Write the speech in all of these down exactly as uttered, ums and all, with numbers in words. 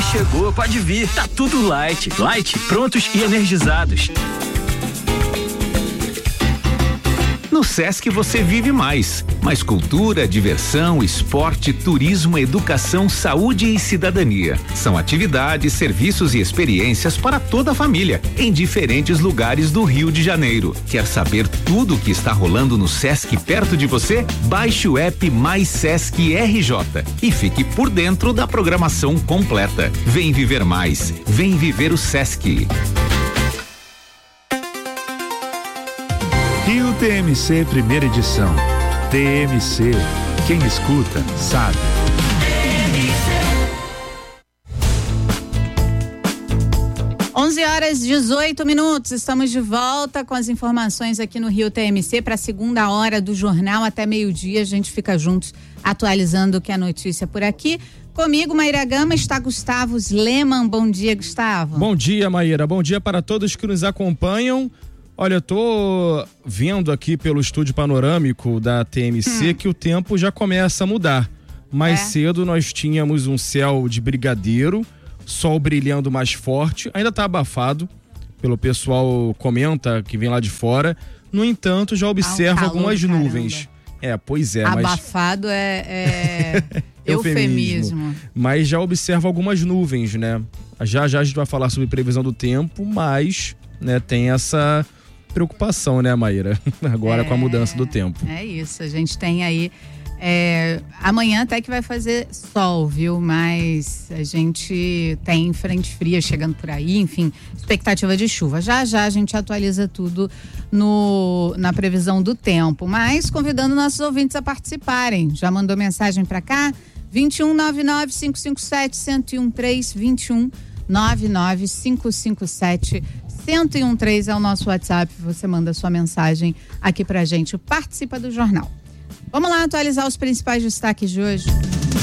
chegou, pode vir. Tá tudo light. Light, prontos e energizados. No Sesc você vive mais. Mais cultura, diversão, esporte, turismo, educação, saúde e cidadania. São atividades, serviços e experiências para toda a família, em diferentes lugares do Rio de Janeiro. Quer saber tudo o que está rolando no Sesc perto de você? Baixe o app Mais Sesc R J e fique por dentro da programação completa. Vem viver mais. Vem viver o Sesc. Rio T M C Primeira Edição. T M C, quem escuta, sabe. onze horas e dezoito minutos, estamos de volta com as informações aqui no Rio T M C para a segunda hora do jornal até meio-dia. A gente fica juntos atualizando o que é notícia por aqui. Comigo, Maíra Gama, está Gustavo Sleman. Bom dia, Gustavo. Bom dia, Maíra. Bom dia para todos que nos acompanham. Olha, eu tô vendo aqui pelo estúdio panorâmico da T M C hum. que o tempo já começa a mudar. Mais é. cedo nós tínhamos um céu de brigadeiro, sol brilhando mais forte, ainda tá abafado, pelo pessoal comenta que vem lá de fora. No entanto, já observa ah, um algumas calor, nuvens. É, pois é. Abafado mas... é, é... eufemismo. Mas já observa algumas nuvens, né? Já já a gente vai falar sobre previsão do tempo, mas, né, tem essa preocupação, né, Maíra? Agora é, com a mudança do tempo. É isso, a gente tem aí é, amanhã até que vai fazer sol, viu? Mas a gente tem frente fria chegando por aí, enfim, expectativa de chuva. Já já a gente atualiza tudo no, na previsão do tempo, mas convidando nossos ouvintes a participarem. Já mandou mensagem para cá? vinte e um, nove nove, cinco cinco sete, um zero um três, vinte e um, nove nove cinco cinco sete, um zero um três é o nosso WhatsApp, você manda sua mensagem aqui pra gente, participa do jornal. Vamos lá atualizar os principais destaques de hoje.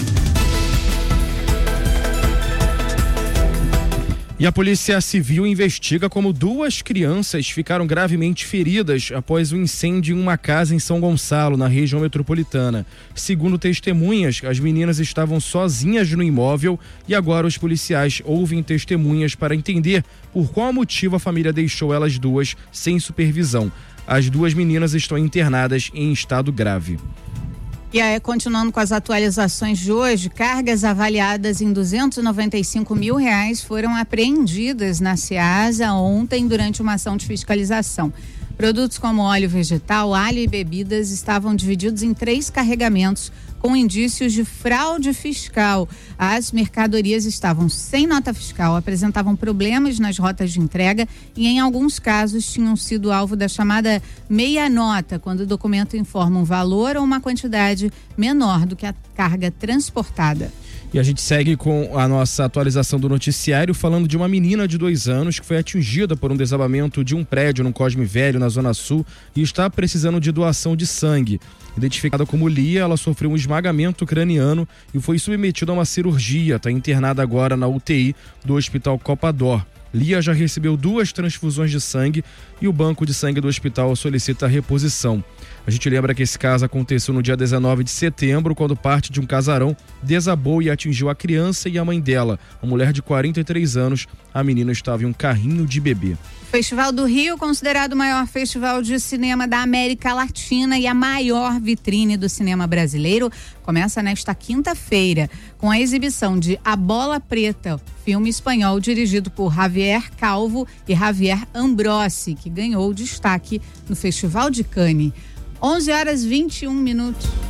E a Polícia Civil investiga como duas crianças ficaram gravemente feridas após um incêndio em uma casa em São Gonçalo, na região metropolitana. Segundo testemunhas, as meninas estavam sozinhas no imóvel e agora os policiais ouvem testemunhas para entender por qual motivo a família deixou elas duas sem supervisão. As duas meninas estão internadas em estado grave. E aí, continuando com as atualizações de hoje, cargas avaliadas em duzentos e noventa e cinco mil reais foram apreendidas na Ceasa ontem durante uma ação de fiscalização. Produtos como óleo vegetal, alho e bebidas estavam divididos em três carregamentos com indícios de fraude fiscal. As mercadorias estavam sem nota fiscal, apresentavam problemas nas rotas de entrega e, em alguns casos, tinham sido alvo da chamada meia nota, quando o documento informa um valor ou uma quantidade menor do que a carga transportada. E a gente segue com a nossa atualização do noticiário falando de uma menina de dois anos que foi atingida por um desabamento de um prédio no Cosme Velho, na Zona Sul, e está precisando de doação de sangue. Identificada como Lia, ela sofreu um esmagamento craniano e foi submetida a uma cirurgia. Está internada agora na U T I do Hospital Copador. Lia já recebeu duas transfusões de sangue e o banco de sangue do hospital solicita a reposição. A gente lembra que esse caso aconteceu no dia dezenove de setembro, quando parte de um casarão desabou e atingiu a criança e a mãe dela, uma mulher de quarenta e três anos. A menina estava em um carrinho de bebê. Festival do Rio, considerado o maior festival de cinema da América Latina e a maior vitrine do cinema brasileiro, começa nesta quinta-feira, com a exibição de A Bola Preta, filme espanhol dirigido por Javier Calvo e Javier Ambrossi, que ganhou destaque no Festival de Cannes. onze horas e vinte e um minutos.